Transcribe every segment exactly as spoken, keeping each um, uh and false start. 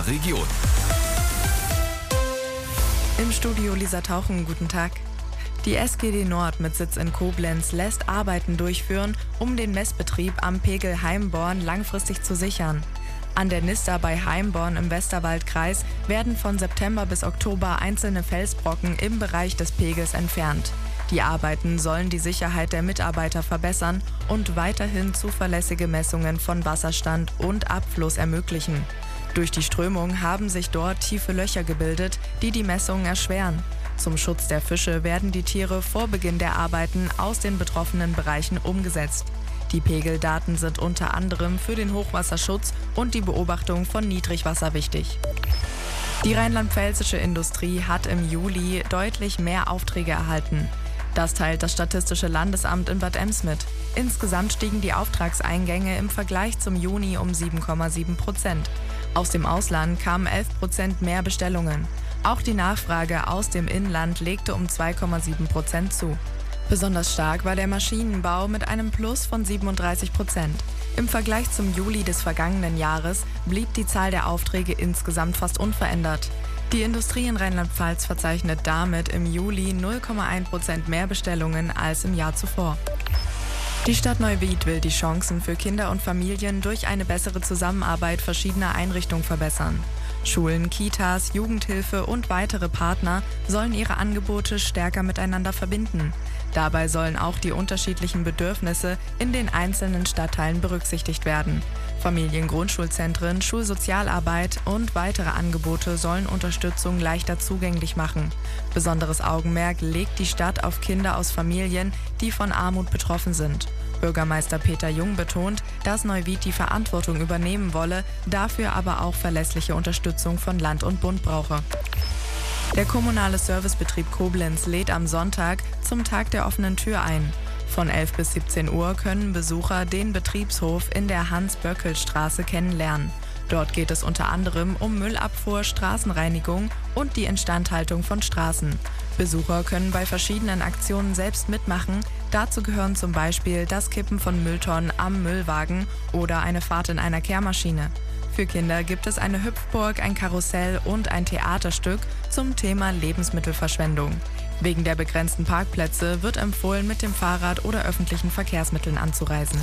unserer Region. Im Studio Lisa Tauchen, guten Tag. Die S G D Nord mit Sitz in Koblenz lässt Arbeiten durchführen, um den Messbetrieb am Pegel Heimborn langfristig zu sichern. An der Nister bei Heimborn im Westerwaldkreis werden von September bis Oktober einzelne Felsbrocken im Bereich des Pegels entfernt. Die Arbeiten sollen die Sicherheit der Mitarbeiter verbessern und weiterhin zuverlässige Messungen von Wasserstand und Abfluss ermöglichen. Durch die Strömung haben sich dort tiefe Löcher gebildet, die die Messungen erschweren. Zum Schutz der Fische werden die Tiere vor Beginn der Arbeiten aus den betroffenen Bereichen umgesetzt. Die Pegeldaten sind unter anderem für den Hochwasserschutz und die Beobachtung von Niedrigwasser wichtig. Die rheinland-pfälzische Industrie hat im Juli deutlich mehr Aufträge erhalten. Das teilt das Statistische Landesamt in Bad Ems mit. Insgesamt stiegen die Auftragseingänge im Vergleich zum Juni um sieben Komma sieben Prozent. Aus dem Ausland kamen elf Prozent mehr Bestellungen. Auch die Nachfrage aus dem Inland legte um zwei Komma sieben Prozent zu. Besonders stark war der Maschinenbau mit einem Plus von siebenunddreißig Prozent. Im Vergleich zum Juli des vergangenen Jahres blieb die Zahl der Aufträge insgesamt fast unverändert. Die Industrie in Rheinland-Pfalz verzeichnet damit im Juli null Komma eins Prozent mehr Bestellungen als im Jahr zuvor. Die Stadt Neuwied will die Chancen für Kinder und Familien durch eine bessere Zusammenarbeit verschiedener Einrichtungen verbessern. Schulen, Kitas, Jugendhilfe und weitere Partner sollen ihre Angebote stärker miteinander verbinden. Dabei sollen auch die unterschiedlichen Bedürfnisse in den einzelnen Stadtteilen berücksichtigt werden. Familiengrundschulzentren, Schulsozialarbeit und weitere Angebote sollen Unterstützung leichter zugänglich machen. Besonderes Augenmerk legt die Stadt auf Kinder aus Familien, die von Armut betroffen sind. Bürgermeister Peter Jung betont, dass Neuwied die Verantwortung übernehmen wolle, dafür aber auch verlässliche Unterstützung von Land und Bund brauche. Der kommunale Servicebetrieb Koblenz lädt am Sonntag zum Tag der offenen Tür ein. Von elf bis siebzehn Uhr können Besucher den Betriebshof in der Hans-Böckel-Straße kennenlernen. Dort geht es unter anderem um Müllabfuhr, Straßenreinigung und die Instandhaltung von Straßen. Besucher können bei verschiedenen Aktionen selbst mitmachen. Dazu gehören zum Beispiel das Kippen von Mülltonnen am Müllwagen oder eine Fahrt in einer Kehrmaschine. Für Kinder gibt es eine Hüpfburg, ein Karussell und ein Theaterstück zum Thema Lebensmittelverschwendung. Wegen der begrenzten Parkplätze wird empfohlen, mit dem Fahrrad oder öffentlichen Verkehrsmitteln anzureisen.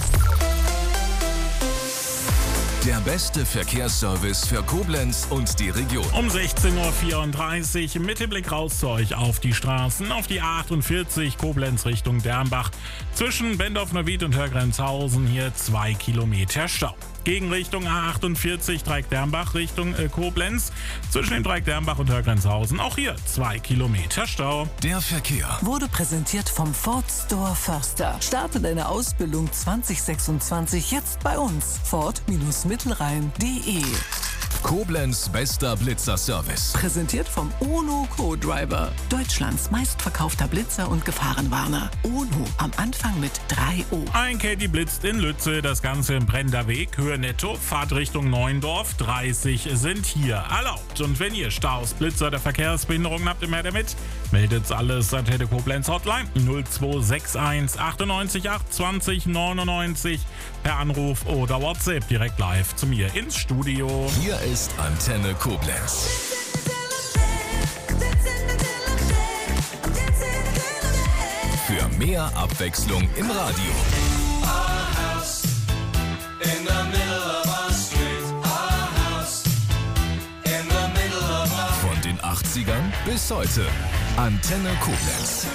Der beste Verkehrsservice für Koblenz und die Region. Um sechzehn Uhr vierunddreißig mit dem Blick raus zu euch auf die Straßen, auf die A achtundvierzig Koblenz Richtung Dernbach. Zwischen Bendorf-Neuwied und Hörgrenzhausen hier zwei Kilometer Stau. Gegenrichtung A achtundvierzig Dreieck-Dernbach Richtung äh, Koblenz. Zwischen dem Dreieck Dernbach und Hörgrenzhausen auch hier zwei Kilometer Stau. Der Verkehr wurde präsentiert vom Ford Store Förster. Starte deine Ausbildung zwanzig sechsundzwanzig jetzt bei uns. Ford-Mittelrhein punkt de. Koblenz bester Blitzer-Service. Präsentiert vom UNO Co-Driver. Deutschlands meistverkaufter Blitzer und Gefahrenwarner. UNO am Anfang mit drei O. Ein Caddy blitzt in Lütze, das Ganze im Brenderweg, Höhe netto, Fahrt Richtung Neuendorf, dreißig sind hier erlaubt. Und wenn ihr Staus, Blitzer der Verkehrsbehinderungen habt, immer damit, meldet alles an Tele Koblenz Hotline null zwei sechs eins achtundneunzig acht zwanzig neunundneunzig per Anruf oder WhatsApp direkt live zu mir ins Studio. Hier ist Antenne Koblenz. Für mehr Abwechslung im Radio. Von den achtzigern bis heute. Antenne Koblenz.